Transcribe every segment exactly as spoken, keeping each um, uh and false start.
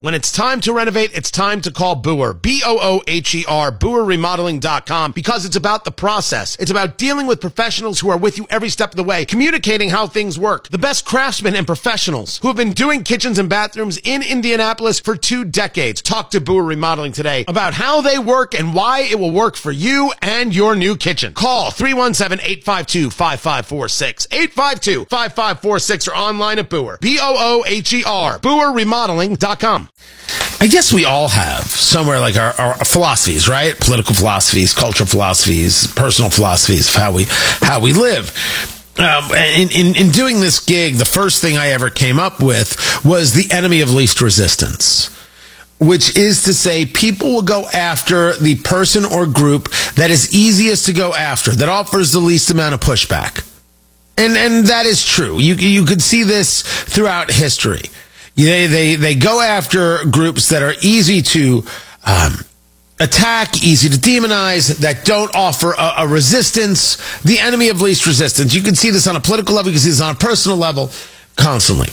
When it's time to renovate, it's time to call Boer, B O O H E R, Boer Remodeling dot com, because it's about the process. It's about dealing with professionals who are with you every step of the way, communicating how things work. The best craftsmen and professionals who have been doing kitchens and bathrooms in Indianapolis for two decades. Talk to Boer Remodeling today about how they work and why it will work for you and your new kitchen. Call three one seven, eight five two, five five four six, eight five two, five five four six, or online at Boer, B O O H E R, Boer Remodeling dot com. I guess we all have somewhere like our, our philosophies, right? Political philosophies, cultural philosophies, personal philosophies of how we how we live. Um, in, in, in doing this gig, the first thing I ever came up with was the enemy of least resistance, which is to say people will go after the person or group that is easiest to go after, that offers the least amount of pushback. And and that is true. You you could see this throughout history. They, they, they go after groups that are easy to um, attack, easy to demonize, that don't offer a, a resistance, the enemy of least resistance. You can see this on a political level, you can see this on a personal level, constantly.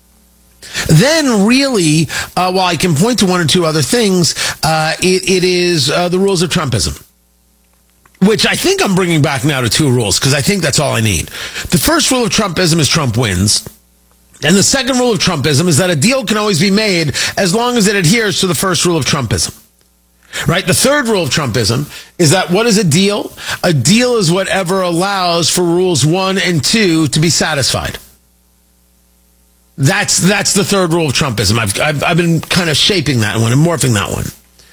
Then really, uh, while I can point to one or two other things, uh, it, it is uh, the rules of Trumpism, which I think I'm bringing back now to two rules, because I think that's all I need. The first rule of Trumpism is Trump wins. And the second rule of Trumpism is that a deal can always be made as long as it adheres to the first rule of Trumpism. Right? The third rule of Trumpism is that what is a deal? A deal is whatever allows for rules one and two to be satisfied. That's that's the third rule of Trumpism. I've I've, I've been kind of shaping that one and morphing that one.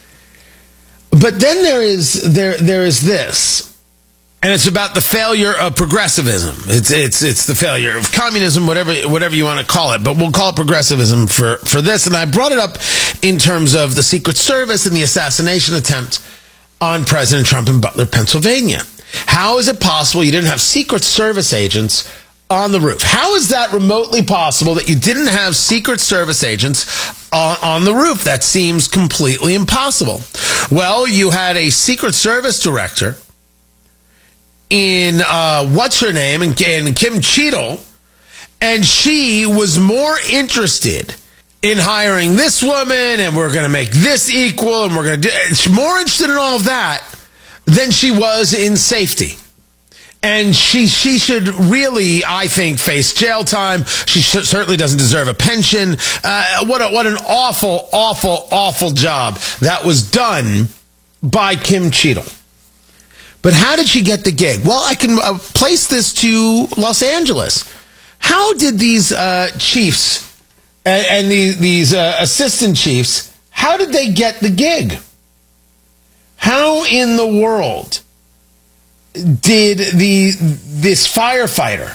But then there is there there is this. And it's about the failure of progressivism. It's it's it's the failure of communism, whatever whatever you want to call it. But we'll call it progressivism for, for this. And I brought it up in terms of the Secret Service and the assassination attempt on President Trump in Butler, Pennsylvania. How is it possible you didn't have Secret Service agents on the roof? How is that remotely possible that you didn't have Secret Service agents on, on the roof? That seems completely impossible. Well, you had a Secret Service director in, uh, what's her name, and Kim Cheadle, and she was more interested in hiring this woman, and we're going to make this equal, and we're going to do, she's more interested in all of that than she was in safety. And she she should really, I think, face jail time. She sh- certainly doesn't deserve a pension. Uh, what a, what an awful, awful, awful job that was done by Kim Cheadle. But how did she get the gig? Well, I can uh, place this to Los Angeles. How did these uh, chiefs and, and these, these uh, assistant chiefs, how did they get the gig? How in the world did the this firefighter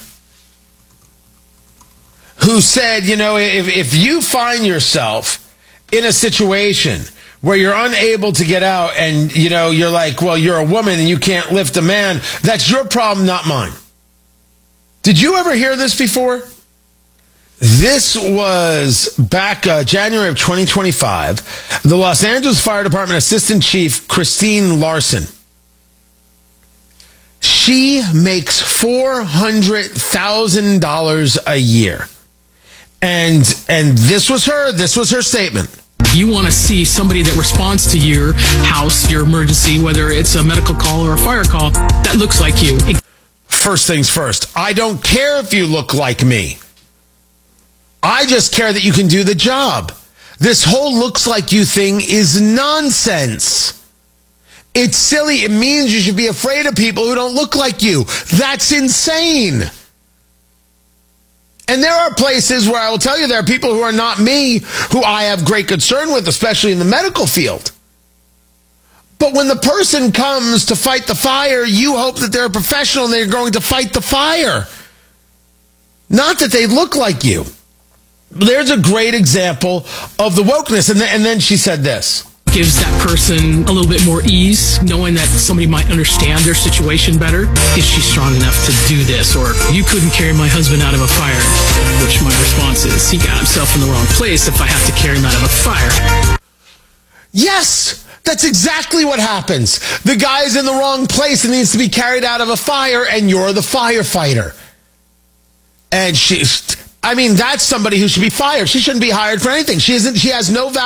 who said, you know, if, if you find yourself in a situation where you're unable to get out and, you know, you're like, well, you're a woman and you can't lift a man, that's your problem, not mine. Did you ever hear this before? This was back uh, January of twenty twenty-five. The Los Angeles Fire Department Assistant Chief Christine Larson. She makes four hundred thousand dollars a year. And and this was her, this was her statement. You want to see somebody that responds to your house, your emergency, whether it's a medical call or a fire call, that looks like you. First things first, I don't care if you look like me. I just care that you can do the job. This whole looks like you thing is nonsense. It's silly. It means you should be afraid of people who don't look like you. That's insane. And there are places where I will tell you there are people who are not me who I have great concern with, especially in the medical field. But when the person comes to fight the fire, you hope that they're a professional and they're going to fight the fire. Not that they look like you. There's a great example of the wokeness. And, th- and then she said this. Gives that person a little bit more ease, knowing that somebody might understand their situation better. Is she strong enough to do this? Or, you couldn't carry my husband out of a fire. Which my response is, he got himself in the wrong place if I have to carry him out of a fire. Yes, that's exactly what happens. The guy's in the wrong place and needs to be carried out of a fire, and you're the firefighter. And she, I mean, that's somebody who should be fired. She shouldn't be hired for anything. She isn't, she has no value.